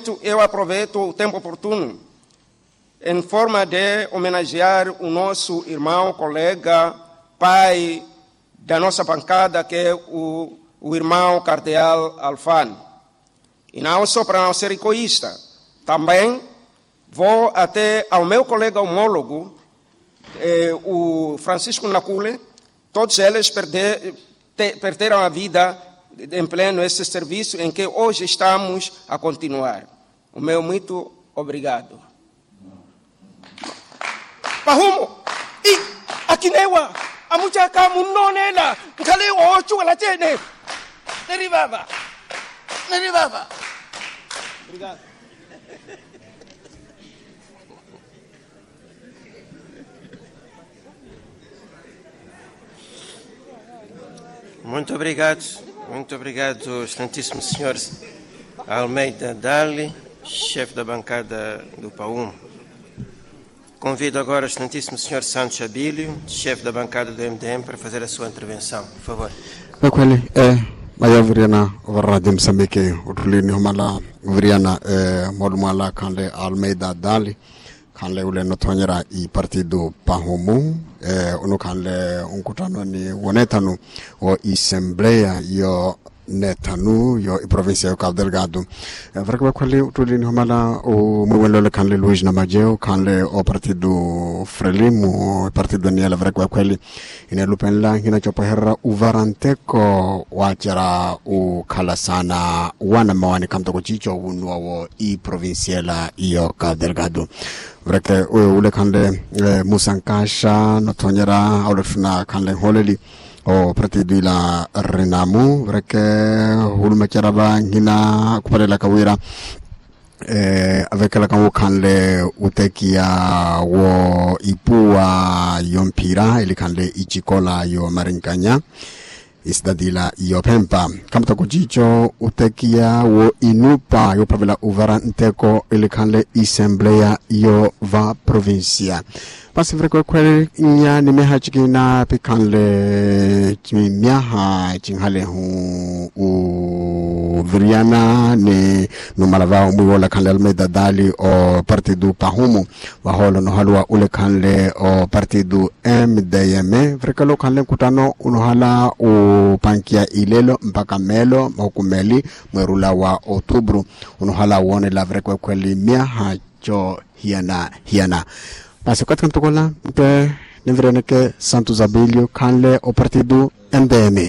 Eu aproveito o tempo oportuno em forma de homenagear o nosso irmão, colega, pai da nossa bancada, que é o irmão Cardeal Alfano. E não só para não ser egoísta, também vou até ao meu colega homólogo, o Francisco Nakule. Todos eles perderam a vida em pleno esse serviço em que hoje estamos a continuar. O meu muito obrigado. Pahumo, e aqui newa, a muita camunonela, cale o chula tene. Derivava. Obrigado. Muito obrigado, excelentíssimo senhor Almeida Dali, chefe da bancada do PAUM. Convido agora o excelentíssimo senhor Santos Abílio, chefe da bancada do MDM, para fazer a sua intervenção. Por favor. Maya Vriana warra de Moçambique, utulini humala Vriana modumala kanle Almeida Dali, kanle ule notonyera I partido Pahumu, unu kanle unkutano ni wonetanu o Assembleia yo netanu yo I província yo Cabo Delgado. Vrakba kwali utulini humala o mwelole kanle Luiz Namajeu, kanle o partido Frelimu, o partido Niela vrakba kwali ine lupenla hina chopaherra uvaranteko wachara u kalasana wana mawani kamtoko chicho unuawo I provinciala iyo Cabo Delgado. Vreke ule kanle Musankasha notonyera aulefuna kanle holeli o partido ila Renamu vreke hulmacharaba hina kupalela kawira avec la kanle utekia wo ipua yompira ili kanle ichikola yo marinkanya isdadila yo pempa kamta kujicho utekia wo inupa yo pravila uvara nteko ili kanle Assembleia yo va provincia pasi vreko kwele nya nimeha chikina pikanle chimiaha chinghale hu Vriana ne numalavao mwiwola kanle Almeida Dali o partido Pahumu waholo nohalwa ule kanle o partido MDM vrekalo kanle kutano unohala u pankia ilelo mpaka melo mahukumeli mwerula wa Otubru unohala wone la vreko kwele miaha cho hiana Passa quatro cantocola, pe nevrene que Santos Abílio kanle o partido MDM.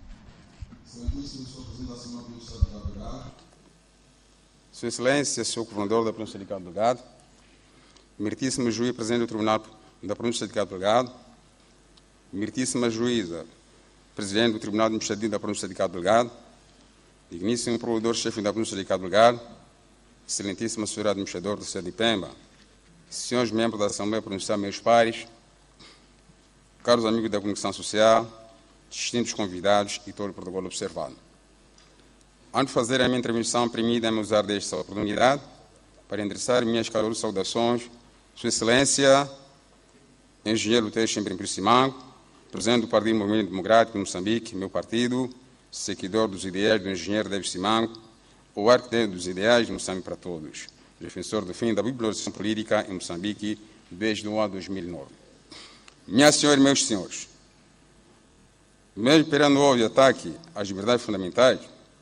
Sua Excelência, Sr. Governador da Província de Cabo Delgado, meritíssimo juiz presidente do Tribunal da Província de Cabo Delgado, meritíssima juíza, presidente do Tribunal Administrativo da Província de Cabo Delgado, digníssimo provedor-chefe da Província de Cabo Delgado, excelentíssima senhora administradora do Sede de Pemba, senhores membros da Assembleia Provincial, meus pares, caros amigos da Comunicação Social, distintos convidados e todo o protocolo observado. Antes de fazer a minha intervenção, permitam-me usar desta oportunidade para endereçar minhas calorosas saudações, Sua Excelência, Engenheiro Luteixo Simango, presidente do Partido Movimento Democrático de Moçambique, meu partido, seguidor dos ideais do Engenheiro Davis Simango, o arquiteto dos ideais de Moçambique para todos, defensor do fim da bipolitização política em Moçambique desde o ano 2009. Minhas senhoras e meus senhores, mesmo perante o óbvio ataque às liberdades fundamentais,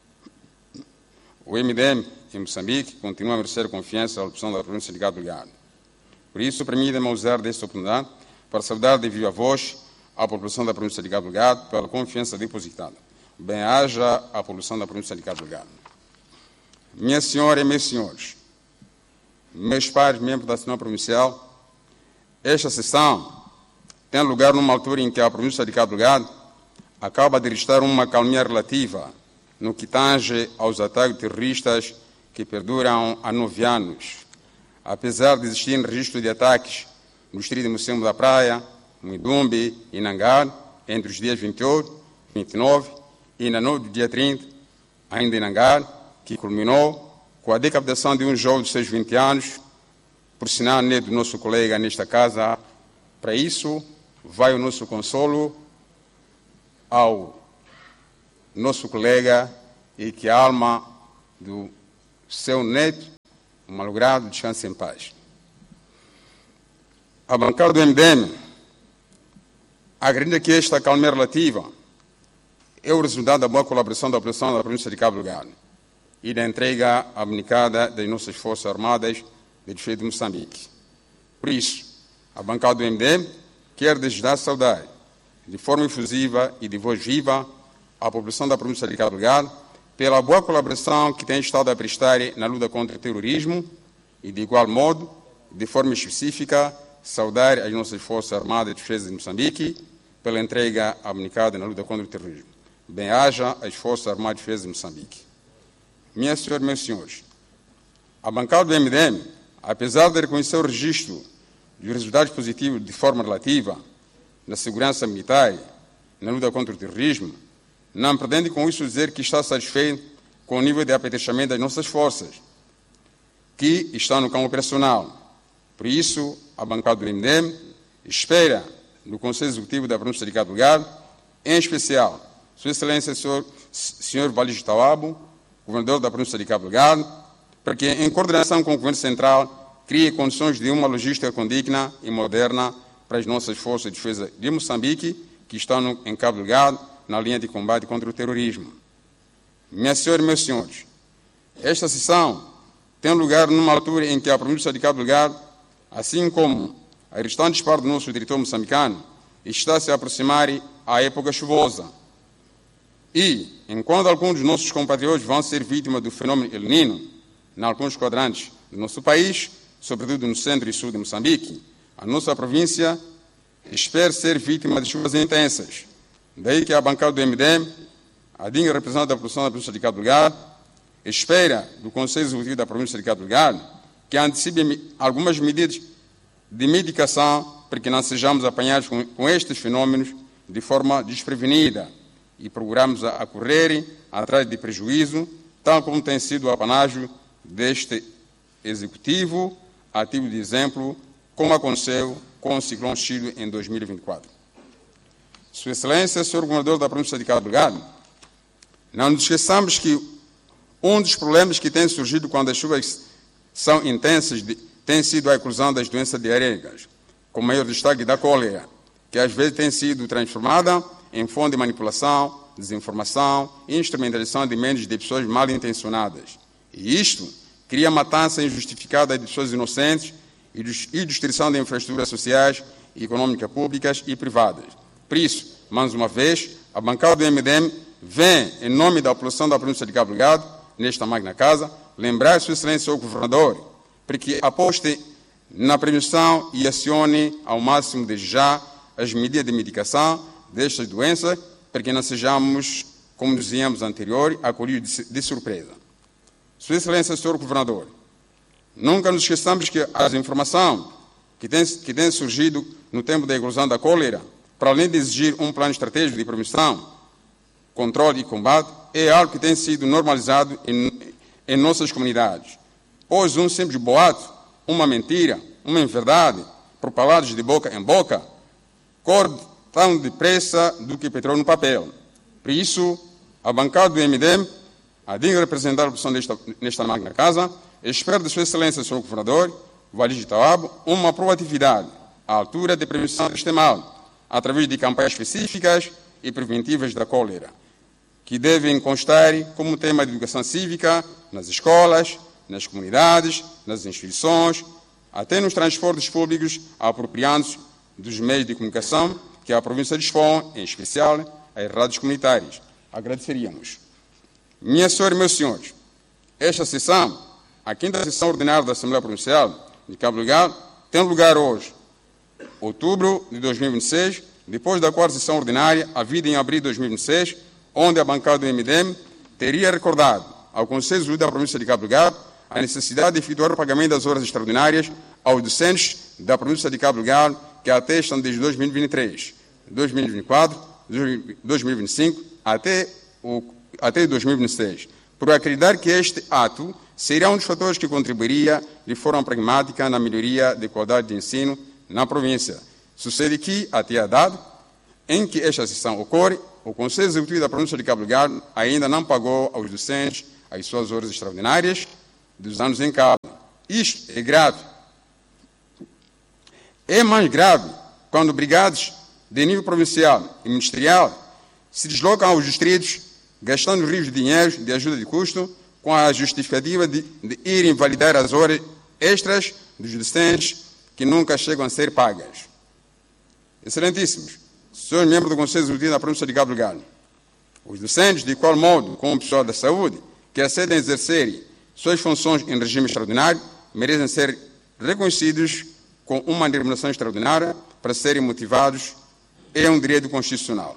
o MDM em Moçambique continua a merecer confiança à opção da província de Cabo Delgado. Por isso, permitam-me usar desta oportunidade para saudar de viva voz a população da província de Cabo Delgado pela confiança depositada. Bem-haja a população da província de Cabo Delgado. Minhas senhoras e meus senhores, meus pares, membros da Assembleia Provincial, esta sessão tem lugar numa altura em que a província de Cabo Delgado acaba de registrar uma calmia relativa no que tange aos ataques terroristas que perduram há 9 anos. Apesar de existirem registros de ataques no distrito de Moçambique da Praia, Muidumbe e Nangar, entre os dias 28, 29 e na noite do dia 30, ainda em Nangar, que culminou com a decapitação de um jovem de seus 20 anos, por sinal neto do nosso colega nesta casa. Para isso, vai o nosso consolo ao nosso colega e que a alma do seu neto o malogrado descanse em paz. A bancada do MDM acredita que esta calma relativa é o resultado da boa colaboração da população da província de Cabo Delgado e da entrega abnegada das nossas forças armadas do Distrito de Moçambique. Por isso, a bancada do MDM quer desde já saudar de forma efusiva e de voz viva a população da província de Cabo Delgado pela boa colaboração que tem estado a prestar na luta contra o terrorismo e, de igual modo, de forma específica, saudar as nossas forças armadas de defesa de Moçambique pela entrega abnegada na luta contra o terrorismo. Bem-haja as forças armadas de defesa de Moçambique. Minhas senhoras e meus senhores, a bancada do MDM, apesar de reconhecer o registro dos resultados positivos de forma relativa na segurança militar, na luta contra o terrorismo, não pretende com isso dizer que está satisfeito com o nível de aperfeiçoamento das nossas forças, que estão no campo operacional. Por isso, a bancada do MDM espera do Conselho Executivo da província de Cabo Delgado, em especial, Sua Excelência, Sr. Valide Tawabo, governador da província de Cabo Delgado, para que, em coordenação com o Governo Central, crie condições de uma logística condigna e moderna para as nossas forças de defesa de Moçambique, que estão em Cabo Delgado, na linha de combate contra o terrorismo. Minhas senhoras e meus senhores, esta sessão tem lugar numa altura em que a província de Cabo Delgado, assim como as restantes partes do nosso território moçambicano, está a se aproximar à época chuvosa. E, enquanto alguns dos nossos compatriotas vão ser vítimas do fenômeno El Niño, em alguns quadrantes do nosso país, sobretudo no centro e sul de Moçambique, a nossa província espera ser vítima de chuvas intensas. Daí que a bancada do MDM, a digna representante da população da província de Cabo Delgado, espera do Conselho Executivo da província de Cabo Delgado que antecipe algumas medidas de medicação para que não sejamos apanhados com estes fenômenos de forma desprevenida e procuramos a correr atrás de prejuízo, tal como tem sido o apanágio deste Executivo, a título de exemplo, como aconteceu com o ciclone Chilo em 2024. Sua Excelência, Sr. Governador da província de Cabo Delgado, não nos esqueçamos que um dos problemas que tem surgido quando as chuvas são intensas tem sido a eclosão das doenças diarreicas, com maior destaque da cólera, que às vezes tem sido transformada em fonte de manipulação, desinformação e instrumentalização de mentes de pessoas mal intencionadas. E isto cria matança injustificada de pessoas inocentes e destruição de infraestruturas sociais e econômicas públicas e privadas. Por isso, mais uma vez, a bancada do MDM vem, em nome da população da província de Cabo Delgado, nesta magna casa, lembrar Sua Excelência o Governador, para que aposte na prevenção e acione ao máximo desde já as medidas de medicação destas doenças, para que não sejamos, como dizíamos anterior, acolhidos de surpresa. Sua Excelência, Sr. Governador, nunca nos esqueçamos que as informações que têm surgido no tempo da eclosão da cólera, para além de exigir um plano estratégico de prevenção, controle e combate, é algo que tem sido normalizado em nossas comunidades. Hoje, um simples boato, uma mentira, uma inverdade, propalados de boca em boca, corre tão depressa do que petróleo no papel. Por isso, a bancada do MDM, a digna representar a população nesta magna casa, espera de Sua Excelência, Sr. Governador, Valide Tawabo, uma proatividade à altura de prevenção deste mal, através de campanhas específicas e preventivas da cólera, que devem constar como tema de educação cívica nas escolas, nas comunidades, nas instituições, até nos transportes públicos, apropriando-se dos meios de comunicação que a província dispõe, em especial as rádios comunitárias. Agradeceríamos. Minhas senhoras e meus senhores, esta sessão, a quinta sessão ordinária da Assembleia Provincial de Cabo Delgado, tem lugar hoje, outubro de 2026, depois da quarta sessão ordinária, havida em abril de 2026, onde a bancada do MDM teria recordado ao Conselho Executivo da província de Cabo Delgado a necessidade de efetuar o pagamento das horas extraordinárias aos docentes da província de Cabo Delgado que atestam desde 2023, 2024, 2025 até 2026, por acreditar que este ato seria um dos fatores que contribuiria de forma pragmática na melhoria da qualidade de ensino na província. Sucede que, até a data em que esta sessão ocorre, o Conselho Executivo da província de Cabo Delgado ainda não pagou aos docentes as suas horas extraordinárias dos anos em cabo. Isto é grave. É mais grave quando brigadas de nível provincial e ministerial se deslocam aos distritos, gastando rios de dinheiro de ajuda de custo, com a justificativa de irem validar as horas extras dos docentes que nunca chegam a ser pagas. Excelentíssimos, senhores membros do Conselho Executivo da província de Cabo Delgado, os docentes, de igual modo como o pessoal da saúde, que acedem a exercerem suas funções em regime extraordinário, merecem ser reconhecidos com uma remuneração extraordinária para serem motivados. É um direito constitucional.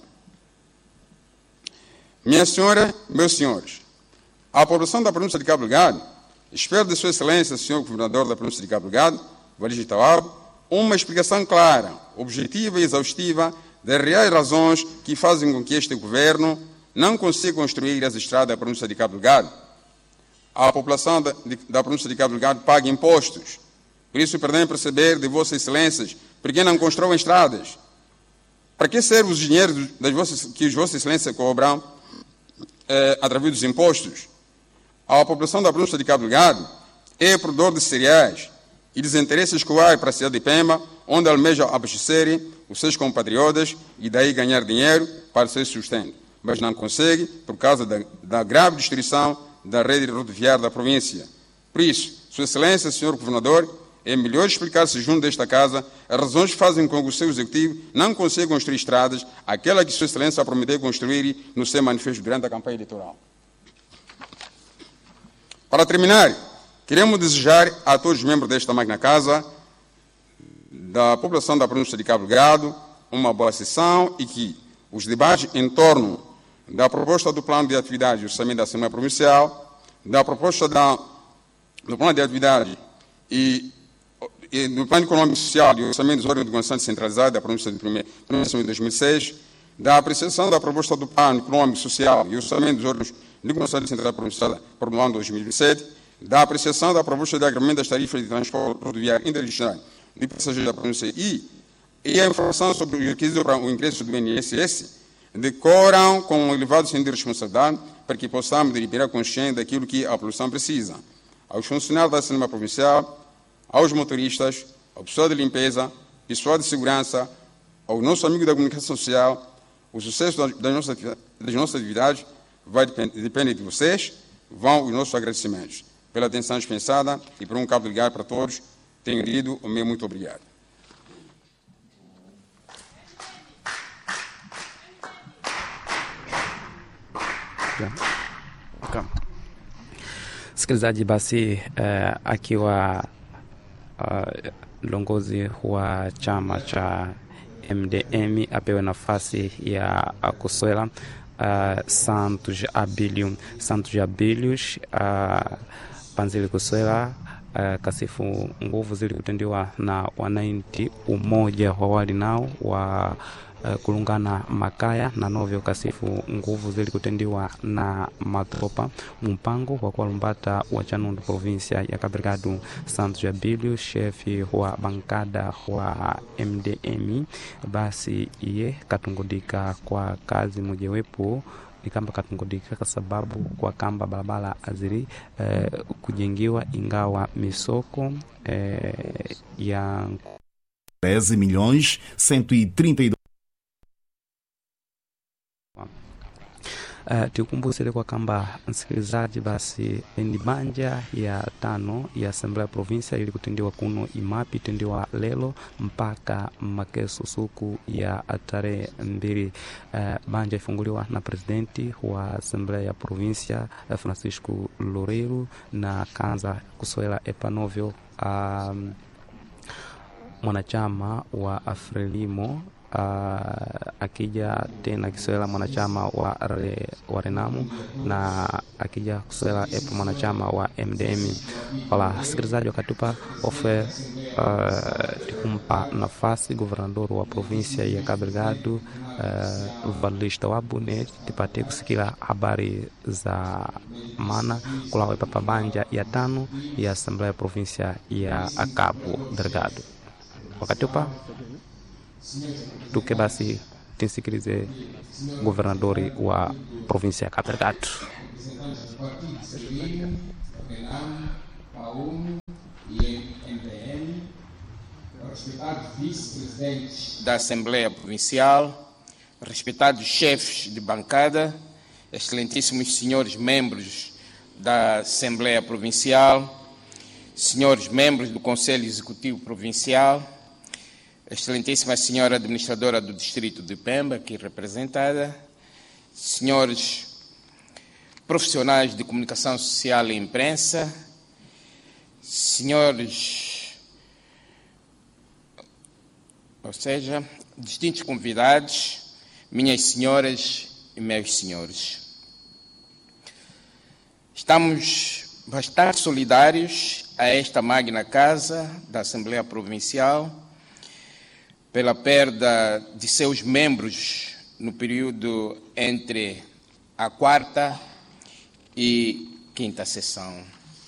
Minha senhora, meus senhores, a população da província de Cabo Delgado espera de Sua Excelência, Senhor Governador da província de Cabo Delgado, Wallis Tawabo, uma explicação clara, objetiva e exaustiva das reais razões que fazem com que este governo não consiga construir as estradas da província de Cabo Delgado. A população da província de Cabo Delgado paga impostos. Por isso, pretendem perceber de Vossas Excelências por que não constroem estradas. Para que servem os dinheiros que as Vossas Excelências cobram através dos impostos? A população da província de Cabo Delgado é produtor de cereais e desinteresse escolar para a cidade de Pemba, onde almeja abastecerem os seus compatriotas e daí ganhar dinheiro para seu sustento, mas não consegue por causa da grave destruição da rede rodoviária da província. Por isso, Sua Excelência, Senhor Governador, é melhor explicar-se junto desta casa as razões que fazem com que o seu executivo não consiga construir estradas, aquela que Sua Excelência prometeu construir no seu manifesto durante a campanha eleitoral. Para terminar, queremos desejar a todos os membros desta magna casa, da população da província de Cabo Delgado, uma boa sessão e que os debates em torno da proposta do plano de atividade e orçamento da Assembleia Provincial, da proposta do plano de atividade e do plano econômico e social e orçamento dos órgãos de governação descentralizada da província de 2006, da apreciação da proposta do plano econômico e social e orçamento dos órgãos de governação descentralizada provincial para o ano 2027, da apreciação da proposta de agravamento das tarifas de transporte rodoviário interdistrital de passageiros da província e a informação sobre os requisitos para o ingresso do INSS, decoram com um elevado sentido de responsabilidade para que possamos deliberar consciente daquilo que a população precisa. Aos funcionários da Assembleia Provincial, aos motoristas, ao pessoal de limpeza, pessoal de segurança, ao nosso amigo da comunicação social, o sucesso das nossas atividades depende de vocês, vão os nossos agradecimentos pela atenção dispensada e por um Cabo Delgado para todos. Tenho dito o meu muito obrigado. Msikilizaji, basi akiwa longozi wa chama cha MDM apewe nafasi ya kuswela Santos Abilius Panzili kuswela kasifu nguvu zili kutendiwa na wananchi umoja wa wali nao wa kulungana makaya na novyo kasifu nguvu zili kutendiwa na matropa mpango wa kualumbata wa Chanundu provincia ya Cabo Delgado. Santos Abilio, chefe wa bankada wa MDM, basi iye katungudika kwa kazi mojewepo nikamba katungudika kwa sababu kwa kamba barabara aziri kujengiwa ingawa misoko ya 13.132 tukumbushe kwa kamba msikilizaji, basi ni banja ya 5 ya Assembleya Provincia ili kutendiwa kuno imapi tendiwa lelo mpaka makeso suku ya tarehe 2. Banja ifunguliwa na presidenti wa Assembleya ya Provincia Francisco Loureiro na kanza kuswela epanovyo mwanachama wa Afrelimo akija tena kiswela mwanachama wa Renamu na akija kuswela epo mwanachama wa MDM. Wala sikilizaji wakatupa ofe tikumpa nafasi governador wa provincia ya Cabo Delgado Wallis Tawabo ne tipate kusikila habari za maana kulawe papa banja ya 5 ya Assembleya Provincia ya Cabo Delgado. Wakatupa tuke basi tinsikilize governadori wa provincia ya Cabo Delgado. Respeitados vice-presidentes da Assembleia Provincial, respeitados chefes de bancada, excelentíssimos senhores membros da Assembleia Provincial, senhores membros do Conselho Executivo Provincial, excelentíssima senhora administradora do Distrito de Pemba, aqui representada, senhores profissionais de comunicação social e imprensa, senhores, ou seja, distintos convidados, minhas senhoras e meus senhores. Estamos bastante solidários a esta magna casa da Assembleia Provincial pela perda de seus membros no período entre a quarta e quinta sessão.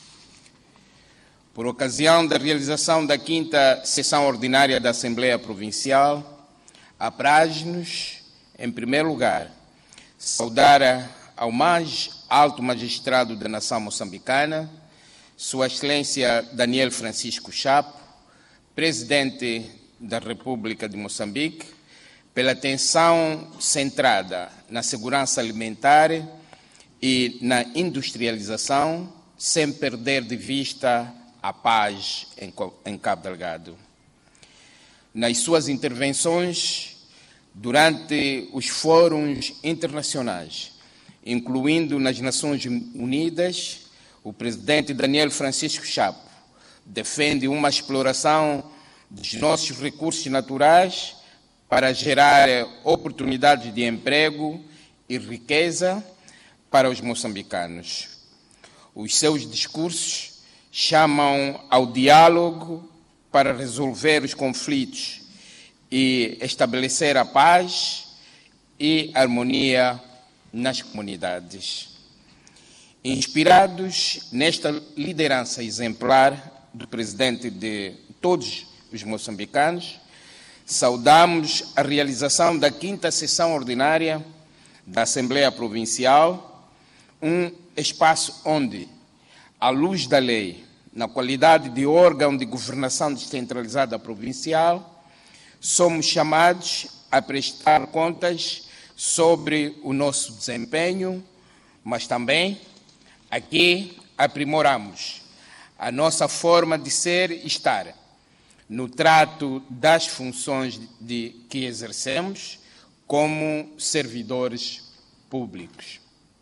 Por ocasião da realização da quinta sessão ordinária da Assembleia Provincial, apraz-nos, em primeiro lugar, saudar ao mais alto magistrado da nação moçambicana, Sua Excelência Daniel Francisco Chapo, Presidente da República de Moçambique, pela atenção centrada na segurança alimentar e na industrialização, sem perder de vista a paz em Cabo Delgado. Nas suas intervenções, durante os fóruns internacionais, incluindo nas Nações Unidas, o presidente Daniel Francisco Chapo defende uma exploração dos nossos recursos naturais para gerar oportunidades de emprego e riqueza para os moçambicanos. Os seus discursos chamam ao diálogo para resolver os conflitos e estabelecer a paz e harmonia nas comunidades. Inspirados nesta liderança exemplar do presidente de todos os moçambicanos, saudamos a realização da quinta sessão ordinária da Assembleia Provincial, um espaço onde, à luz da lei, na qualidade de órgão de governação descentralizada provincial, somos chamados a prestar contas sobre o nosso desempenho, mas também aqui aprimoramos a nossa forma de ser e estar no trato das funções que exercemos como servidores públicos.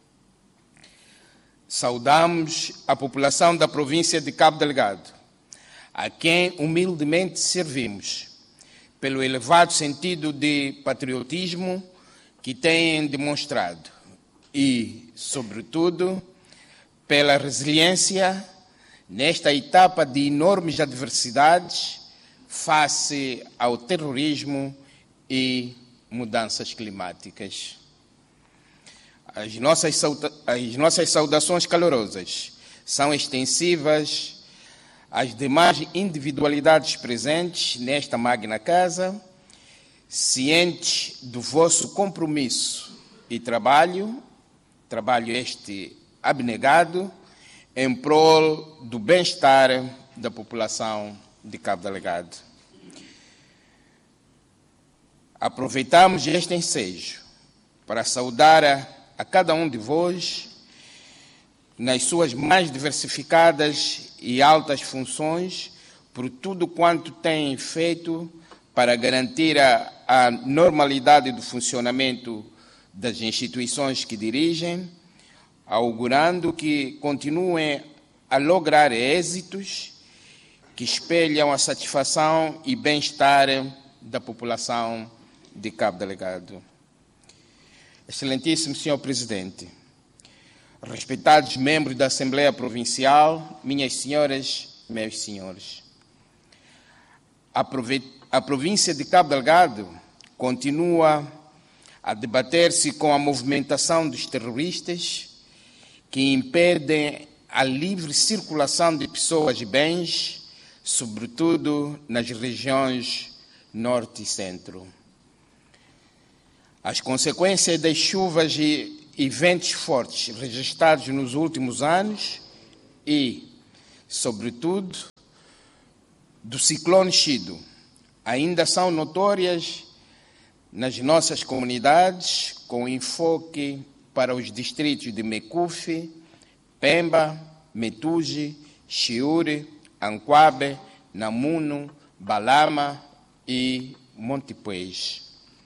Saudamos a população da província de Cabo Delgado, a quem humildemente servimos, pelo elevado sentido de patriotismo que têm demonstrado e, sobretudo, pela resiliência nesta etapa de enormes adversidades face ao terrorismo e mudanças climáticas. As nossas saudações calorosas são extensivas às demais individualidades presentes nesta magna casa, cientes do vosso compromisso e trabalho este abnegado, em prol do bem-estar da população de Cabo Delgado. Aproveitamos este ensejo para saudar a cada um de vós nas suas mais diversificadas e altas funções por tudo quanto têm feito para garantir a normalidade do funcionamento das instituições que dirigem, augurando que continuem a lograr êxitos que espelham a satisfação e bem-estar da população de Cabo Delgado. Excelentíssimo Senhor Presidente, respeitados membros da Assembleia Provincial, minhas senhoras e meus senhores, a província de Cabo Delgado continua a debater-se com a movimentação dos terroristas que impedem a livre circulação de pessoas e bens, sobretudo nas regiões norte e centro. As consequências das chuvas e ventos fortes registrados nos últimos anos e, sobretudo, do ciclone Chido, ainda são notórias nas nossas comunidades, com enfoque para os distritos de Mecufe, Pemba, Metuge, Chiure, Anquabe, Namuno, Balama e Montepuez.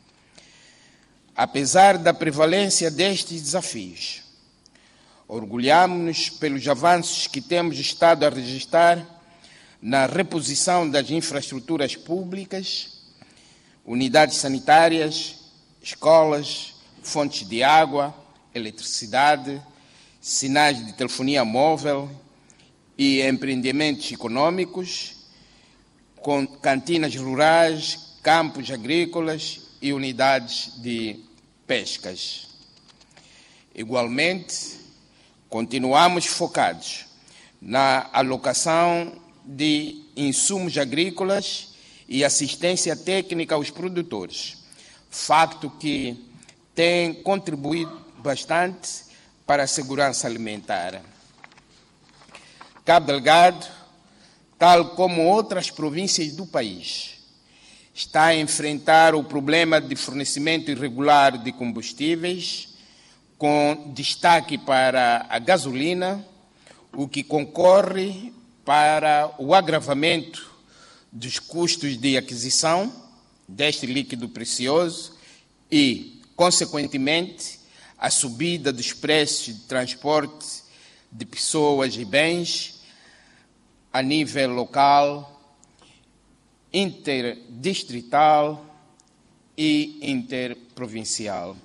Apesar da prevalência destes desafios, orgulhamos-nos pelos avanços que temos estado a registrar na reposição das infraestruturas públicas, unidades sanitárias, escolas, fontes de água, eletricidade, sinais de telefonia móvel e empreendimentos econômicos, com cantinas rurais, campos agrícolas e unidades de pescas. Igualmente, continuamos focados na alocação de insumos agrícolas e assistência técnica aos produtores, facto que tem contribuído bastante para a segurança alimentar. Cabo Delgado, tal como outras províncias do país, está a enfrentar o problema de fornecimento irregular de combustíveis, com destaque para a gasolina, o que concorre para o agravamento dos custos de aquisição deste líquido precioso e, consequentemente, a subida dos preços de transporte de pessoas e bens a nível local, interdistrital e interprovincial.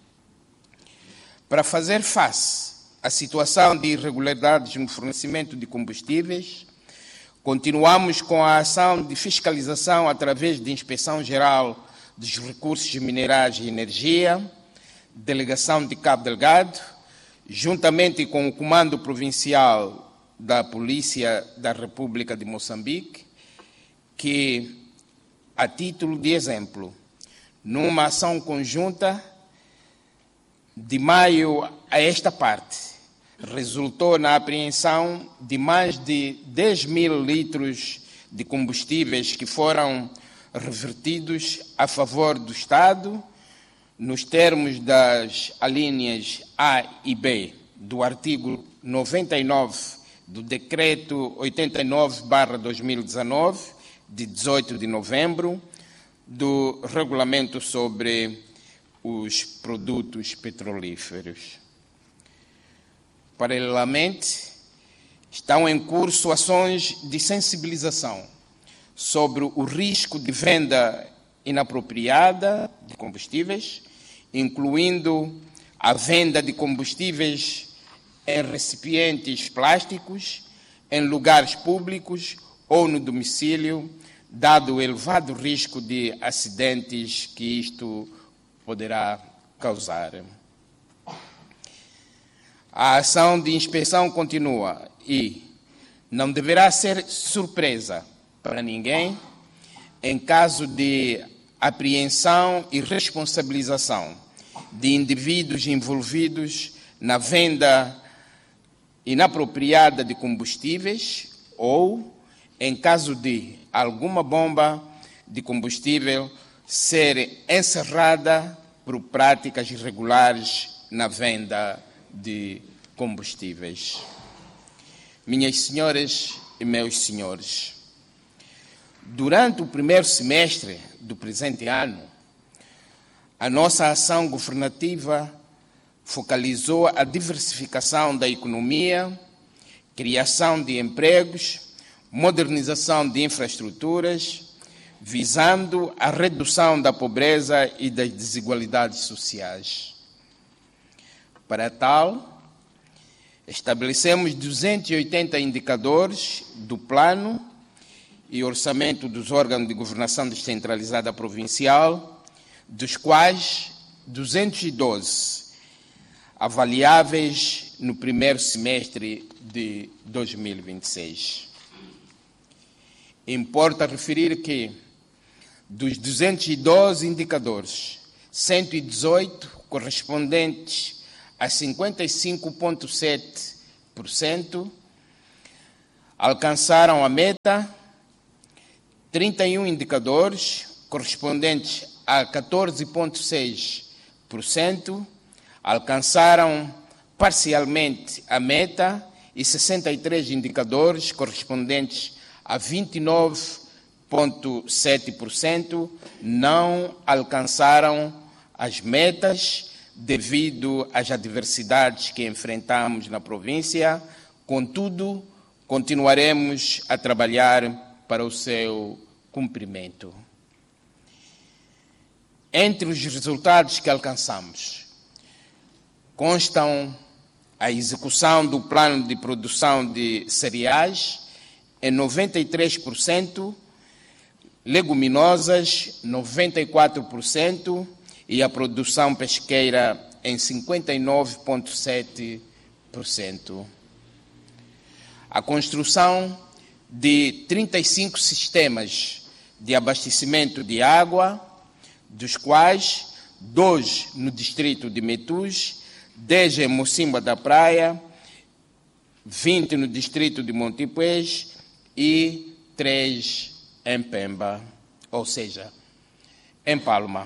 Para fazer face à situação de irregularidades no fornecimento de combustíveis, continuamos com a ação de fiscalização através de Inspeção Geral dos Recursos Minerais e Energia, Delegação de Cabo Delgado, juntamente com o Comando Provincial da Polícia da República de Moçambique, que, a título de exemplo, numa ação conjunta, de maio a esta parte, resultou na apreensão de mais de 10 mil litros de combustíveis que foram revertidos a favor do Estado, nos termos das alíneas A e B do artigo 99 do Decreto 89/2019, de 18 de novembro, do Regulamento sobre os Produtos Petrolíferos. Paralelamente, estão em curso ações de sensibilização sobre o risco de venda inapropriada de combustíveis, incluindo a venda de combustíveis em recipientes plásticos, em lugares públicos ou no domicílio, dado o elevado risco de acidentes que isto poderá causar. A ação de inspeção continua e não deverá ser surpresa para ninguém em caso de apreensão e responsabilização de indivíduos envolvidos na venda inapropriada de combustíveis ou em caso de alguma bomba de combustível ser encerrada por práticas irregulares na venda de combustíveis. Minhas senhoras e meus senhores, durante o primeiro semestre do presente ano, a nossa ação governativa focalizou a diversificação da economia, criação de empregos, modernização de infraestruturas, visando a redução da pobreza e das desigualdades sociais. Para tal, estabelecemos 280 indicadores do plano e orçamento dos órgãos de governação descentralizada provincial, dos quais 212 avaliáveis no primeiro semestre de 2026. Importa referir que, dos 212 indicadores, 118 correspondentes a 55,7% alcançaram a meta, 31 indicadores, correspondentes a 14,6%, alcançaram parcialmente a meta e 63 indicadores, correspondentes a 29,7%, não alcançaram as metas devido às adversidades que enfrentamos na província. Contudo, continuaremos a trabalhar para o seu cumprimento. Entre os resultados que alcançamos, constam a execução do plano de produção de cereais em 93%, leguminosas 94% e a produção pesqueira em 59,7%. A construção de 35 sistemas de abastecimento de água, dos quais 2 no distrito de Metus, 10 em Mocimboa da Praia, 20 no distrito de Montipuez e 3 em Pemba, ou seja, em Palma.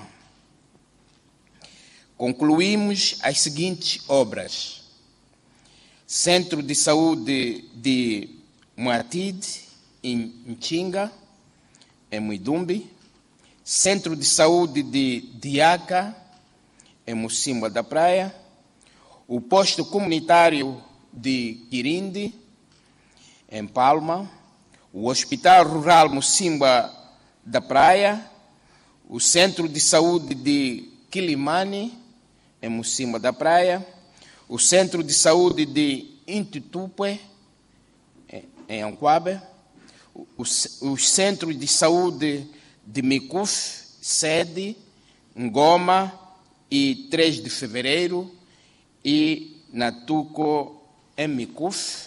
Concluímos as seguintes obras: Centro de Saúde de Muatide, em Mchinga, em Muidumbi; Centro de Saúde de Diaca, em Mocimboa da Praia; o Posto Comunitário de Quirindi, em Palma; o Hospital Rural Mocimboa da Praia; o Centro de Saúde de Quilimane, em Mocimboa da Praia; o Centro de Saúde de Intitupe, em Anquabe; os Centros de Saúde de Micuf, sede, Ngoma e 3 de Fevereiro, e Natuco, em Micuf;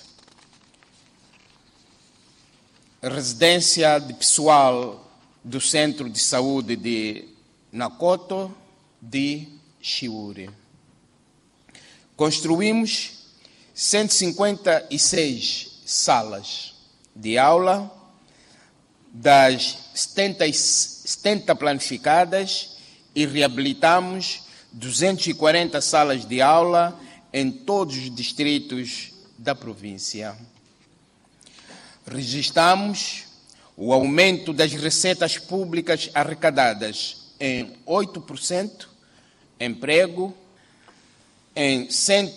residência de pessoal do Centro de Saúde de Nakoto, de Chiure. Construímos 156 salas de aula, das 70 planificadas, e reabilitamos 240 salas de aula em todos os distritos da província. Registramos o aumento das receitas públicas arrecadadas em 8%, emprego em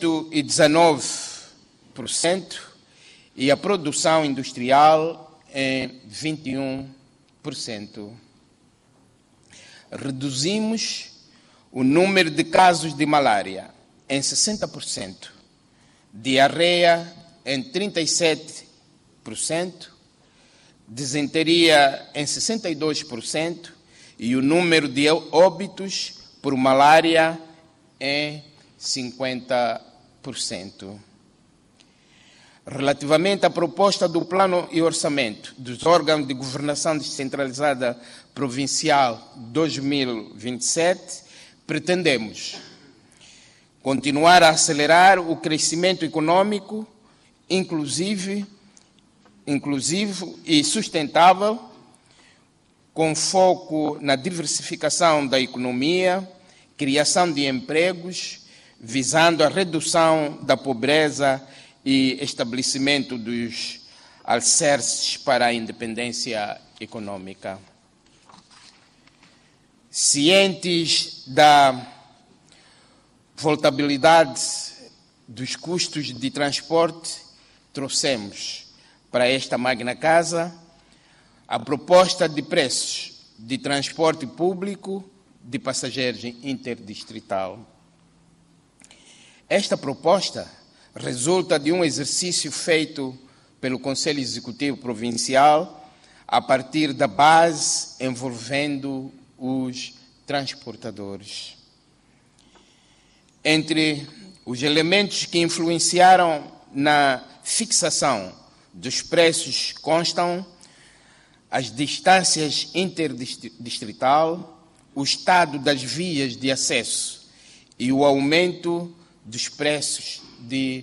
119% e a produção industrial em 21%. Reduzimos o número de casos de malária em 60%, diarreia em 37%, disenteria em 62% e o número de óbitos por malária em 50%. Relativamente à proposta do Plano e Orçamento dos órgãos de governação descentralizada provincial 2027, pretendemos continuar a acelerar o crescimento econômico inclusivo e sustentável, com foco na diversificação da economia, criação de empregos, visando a redução da pobreza e estabelecimento dos alicerces para a independência econômica. Cientes da voltabilidade dos custos de transporte, trouxemos para esta magna casa a proposta de preços de transporte público de passageiros interdistrital. Esta proposta resulta de um exercício feito pelo Conselho Executivo Provincial a partir da base envolvendo os transportadores. Entre os elementos que influenciaram na fixação dos preços constam as distâncias interdistrital, o estado das vias de acesso e o aumento dos preços de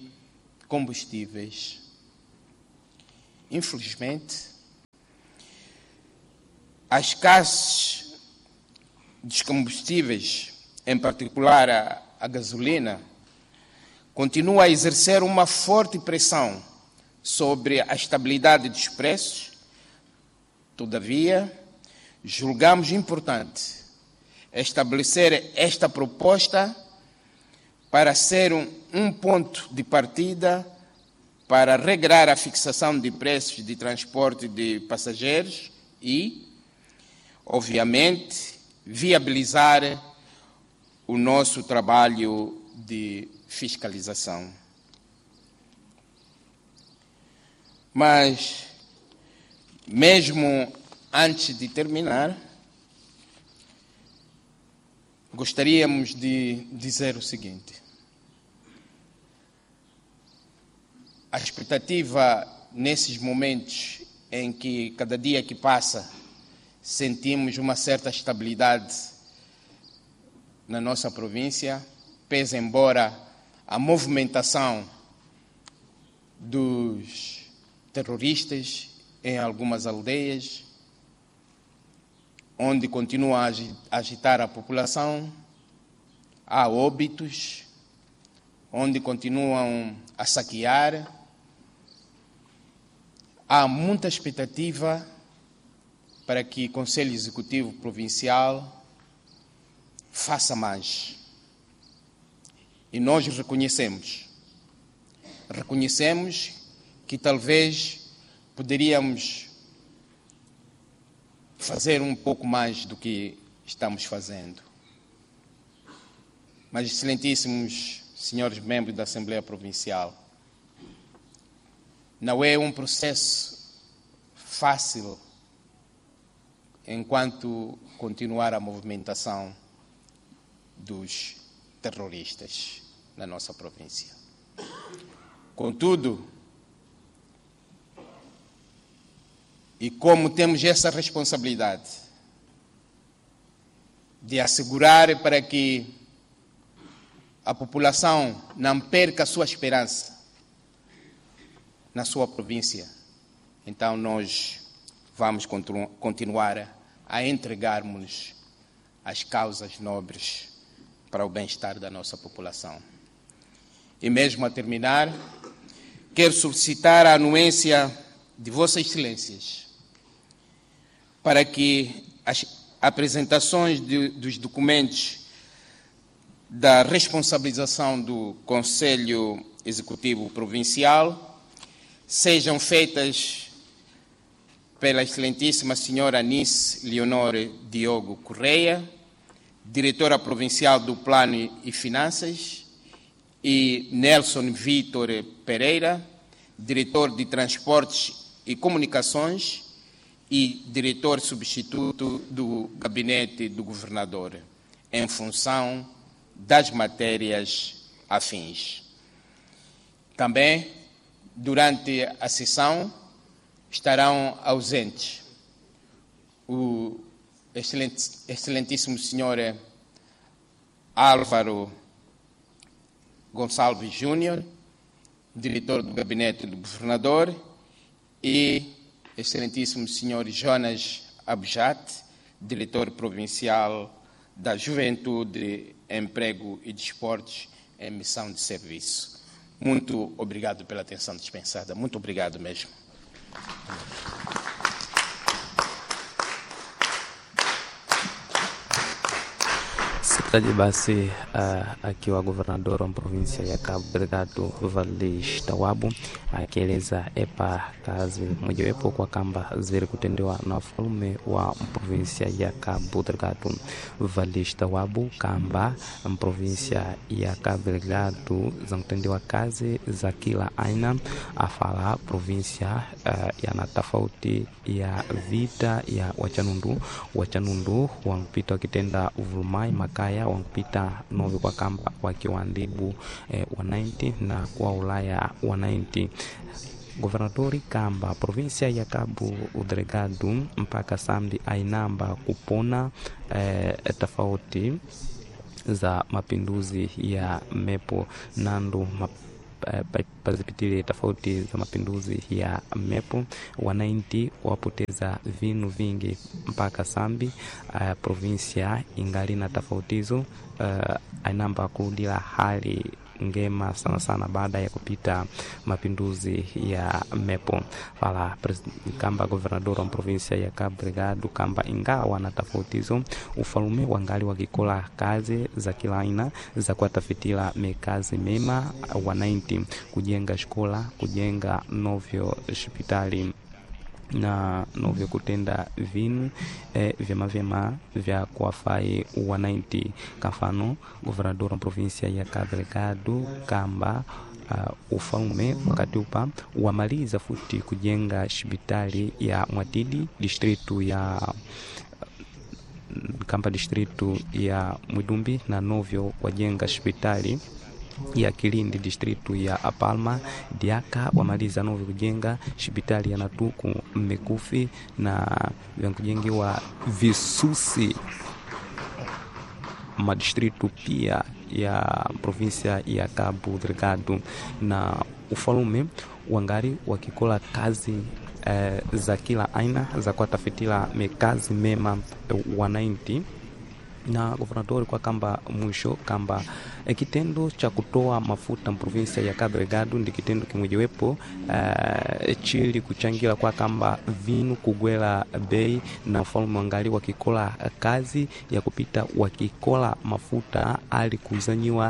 combustíveis. Infelizmente, a escassez dos combustíveis, em particular a gasolina, continua a exercer uma forte pressão sobre a estabilidade dos preços. Todavia, julgamos importante estabelecer esta proposta para ser um ponto de partida para regrar a fixação de preços de transporte de passageiros e, obviamente, viabilizar o nosso trabalho de fiscalização. Mas, mesmo antes de terminar, gostaríamos de dizer o seguinte: a expectativa nesses momentos em que cada dia que passa sentimos uma certa estabilidade na nossa província, pese embora a movimentação dos terroristas em algumas aldeias, onde continuam a agitar a população, há óbitos, onde continuam a saquear. Há muita expectativa para que o Conselho Executivo Provincial faça mais. E nós reconhecemos que talvez poderíamos fazer um pouco mais do que estamos fazendo. Mas, excelentíssimos senhores membros da Assembleia Provincial, não é um processo fácil enquanto continuar a movimentação dos terroristas na nossa província. Contudo, e como temos essa responsabilidade de assegurar para que a população não perca a sua esperança na sua província, então nós vamos continuar a entregarmos as causas nobres para o bem-estar da nossa população. E mesmo a terminar, quero solicitar a anuência de Vossas Excelências para que as apresentações dos documentos da responsabilização do Conselho Executivo Provincial sejam feitas pela excelentíssima senhora Anice Leonor Diogo Correia, diretora provincial do Plano e Finanças, e Nelson Vítor Pereira, diretor de Transportes e Comunicações e diretor substituto do Gabinete do Governador, em função das matérias afins. Também, durante a sessão, estarão ausentes o excelentíssimo senhor Álvaro Gonçalves Júnior, diretor do Gabinete do Governador, e excelentíssimo senhor Jonas Abjat, diretor provincial da Juventude, Emprego e Desportos em missão de serviço. Muito obrigado pela atenção dispensada. Muito obrigado mesmo. Sitaji basi akiwa governador wa provinsia ya Cabo Delgado Valdez Tawabu akieleza epa kazi mojawapo kwa kamba zili kutendewa na wafalme wa provinsia ya Cabo Delgado Valdez Tawabu kamba provinsia ya Cabo Delgado zinatendewa kazi za kila aina. Afala provinsia yana tofauti ya vita ya wachanundu wampita wakitenda uvulumai makaya wampita novi kwa kamba wakiwandibu wa 90 na kwa Ulaya wa 90. Governatori kamba provinsia ya Cabo Delgado mpaka samdi ainamba kupona tofauti za mapinduzi ya mepo nandu pazipitile tofauti za mapinduzi ya MEPO. Wananchi wapoteza vinu vingi mpaka sambi provinsia ingali na tofautizo ainamba kurudila hali ngema sana sana baada ya kupita mapinduzi ya MEPO. Wala kamba governador wa provinsia ya Cabo Delgado kamba ingawa na tofautizo ufalume wangali wakikola kazi za kila aina za kuatafitila mekazi mema wananchi, kujenga shkola, kujenga novyo hospitali na novyo kutenda vinu vyema vya kuwafai wananchi. Kafano governador wa provinsia ya Cabo Delgado kamba ufalme wakati upa wamaliza futi kujenga hospitali ya Mwatidi distritu ya kamba distritu ya Mwidumbi na novyo wajenga hospitali ya Kilindi distritu ya Palma Diaka wamaliza novyo kujenga hospitali ya Natuku Mekufi na vyankujengiwa Visusi madistritu pia ya provinsia ya Cabo Delgado. Na ufalume wangari wakikola kazi za kila aina za kuatafitila mekazi mema wananchi. Na governador kwa kamba mwisho kamba kitendo cha kutoa mafuta provinsia ya Cabo Delgado ndi kitendo kimojewepo chili kuchangira kwa kamba vinu kugwela bei, na ufalme wangali wakikola kazi ya kupita wakikola mafuta ali kuzanyiwa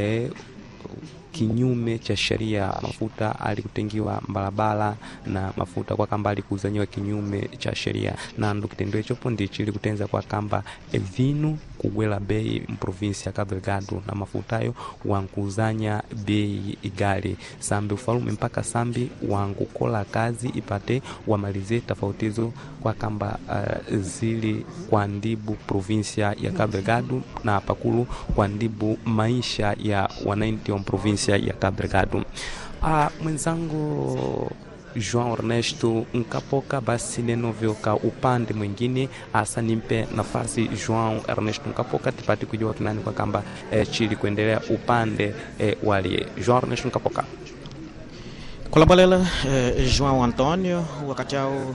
kinyume cha sheria. Mafuta alikutengiwa barabara na mafuta kwa kamba alikuzanyiwa kinyume cha sheria, na ndo kitendo hicho pondi chili kutenza kwa kamba vinu kugwela bei provinsia ya Cabo Delgado na mafutayo wankuzanya bei igali sambi ufalume mpaka sambi wangukola kazi ipate wamalize tofautizo kwa kamba zili kwa ndibu provinsia ya Cabo Delgado na pakulu kwa ndibu maisha ya wananchi wa provinsia ya Cabo Delgado. Mwenzangu João Ernesto Nkapoka, basi neno vyoka upande mwingine asa nimpe nafasi João Ernesto Nkapoka tipati kujua tunani kwa kamba chili kuendelea upande wali João Ernesto Nkapoka. Kolabolela João Antonio wakati ao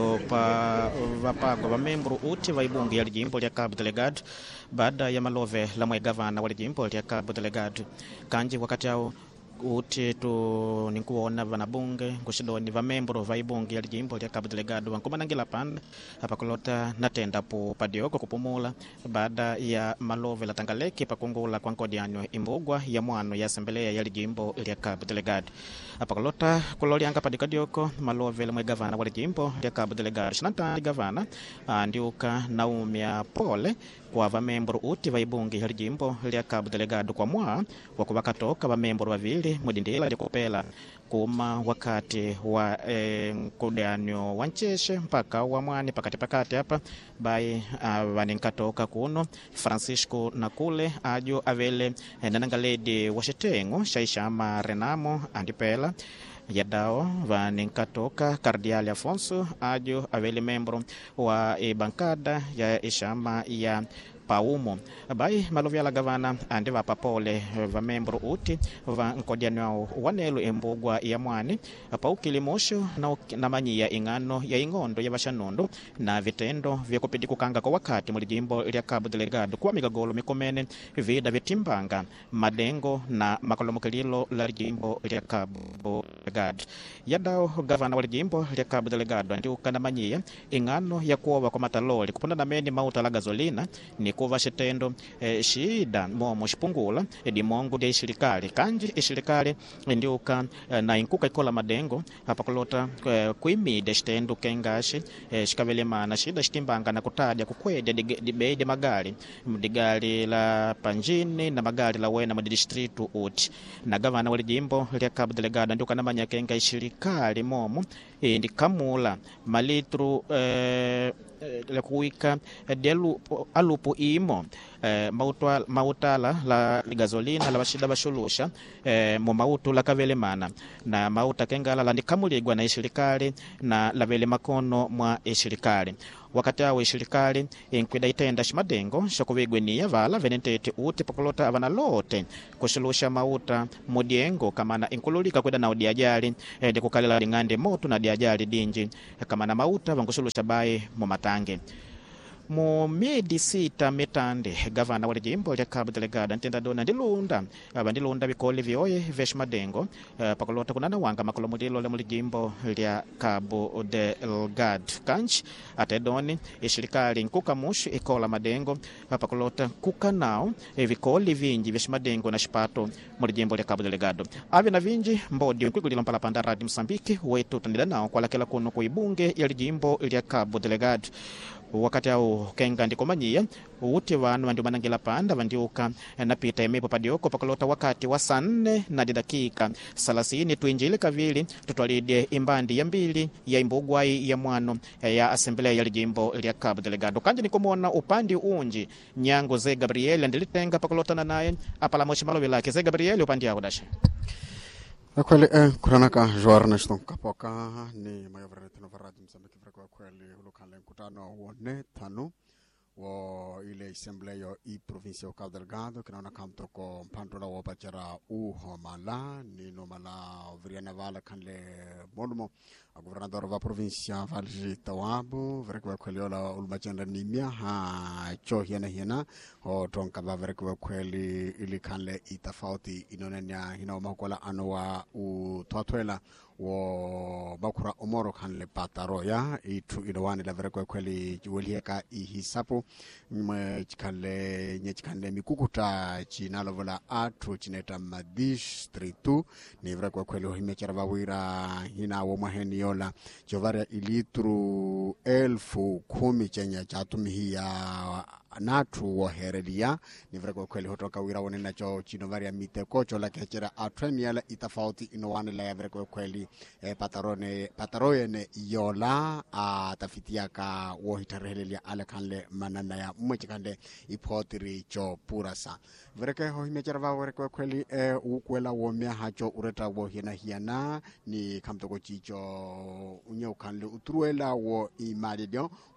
vapagwa vamembro uti vaibungi ya jimbo ya Cabo Delgado baada ya malove la mwegavana wa jimbo ya Cabo Delgado kanji wakati ao uti tu nikuona vanabunge kushidoni vamembro vaibungi ya jimbo ya Cabo Delgado vankumanangila panda hapa kulota natenda po padioko kupumula baada ya malove la tangaleki pakungula kwa nkodianyo imbugwa ya mwano ya asambelea ya jimbo ya Cabo Delgado hapa kulota kulolianga padikadioko malove la mwegavana wa jimbo ya Cabo Delgado shinanta gavana ndiuka Naumia Pole kwa vamembro uti vaibungi ya jimbo ya Cabo Delgado kwa mwa wakubakatoka vamembro vavili mudindila ya kupela kuma wakati wa kudanyo wancheshe mpaka wa mwani pakati hapa bai vaninkatoka kuno Francisco Nakule ajo avele nanangaledi washetengo shaishama Renamo andipela yadao vaninkatoka Cardial Afonso ajo avele membro wa bankada ya ishama ya Paumo bai malovya la gavana ande vapa pole va membro uti va nkodiano wanelo embugwa ya mwani pa ukilimosho na manyia ingano ya ingondo ya vashanondo na vitendo vya kupidi kukanga kwa wakati mu jimbo ya Cabo Delgado kwa migagolo mikomene vida vitimbanga madengo na makolomokililo la jimbo ya Cabo Delgado yadao gavana wa jimbo ya Cabo Delgado ndio kana manyia ingano ya kuwa kwa mataloli kupanda na meni mauta la gazolina ni kuva shetendo shida momo shipungula dimongo de shirikali kanji shirikali ndiuka na inkuka ikola madengo hapa kulota kuimide shetendo kengashi shikavele mana shida shtimbanga na kutaja kukwede de magari mdigali la Panjini na magari la wena madistritu uti na gavana wa jimbo ya Cabo Delgado ndiuka na manya kenga shirikali momo ndikamula malitru la kuika delu alupu imo mautala la gazolina la bashida bashulusha mu mautu la kavelemana na mauta kengala la ndikamuligwa na ishirikali na la vele makono mwa ishirikali wakati awo ishirikali inkwida itenda shimadengo shakuvigwenia vala venentete uti pakulota avana lote kushilusha mauta mudiengo kamana inkululika kwida na udiajali ndi kukalila ling'ande moto na diajali dinji kamana mauta vankushilusha baye mumatange mu miedi 6 mitande gavana wa jimbo lya Cabo Delgado ntenda dona ndilunda vikoli vyoye veshimadengo pakulota kunana wanga makolomulilo le muli jimbo lya Cabo Delgado kanchi atedoni ishirikali nkukamushi ikola madengo pakulota kukanao vikoli vinji veshimadengo na shipato muli jimbo lya Cabo Delgado avi na vinji mbodi nkwigulila mpala panda Radio Msambiki wetu tandida nao kwalakela kuno kuibunge ya jimbo lya Cabo Delgado wakati au kenga ndikomanyia uti vanu vandu manangila panda vandiuka napita emepo padioko pakulota wakati wa 4 na dakika 30 tuinjile kavili tutwalide imbandi ya mbili ya imbugwai ya mwano ya asamblea ya jimbo lya Cabo Delgado kanje nikomona upandi unji nyango ze Gabriel ndilitenga pakulota naye apala moshi malovi lake ze Gabriel upandi yao dashe kweli kuranaka joarna shton kapoka ni mayavrete no Radio Msambiki kwa kweli ulokale mkutano wone tano wo ile assembly yo i provincia ya Cabo Delgado kinaona kamtoko mpandula wo bachara uhomala ni no mala vriana vala kanle modumo governador va provincia Valji Tawabu vrekwa kweli ola ulbachanda nimia ha chohiana o tonka va vrekwa kweli ili kanle itafauti inonenya hina makola anwa utwatwela wo bakura omoro kanle pataroya itu idawani la vrekwa kweli juwelieka ihisapo nyechikale mikukuta chinalovola atu chineta madistritu ni vrekwa kweli himechara vawira hina wo maheni yola jovaria ilitru 10,000 chenye chatumihia natu wo herelia ni vrekwa kweli hotoka wira wonena cho chinovaria mitekocho la kechera atremiala itafauti inowane la ya vrekwa kweli pataroyene yola atafitia ka wo hitarelia ala kanle manana ya mwechikande ipotiri cho purasa vreke ho himechara vrekwa kweli ukwela wo mea hacho ureta wo hiana ni kamtoko chicho unye ukanle utruela wo imalidio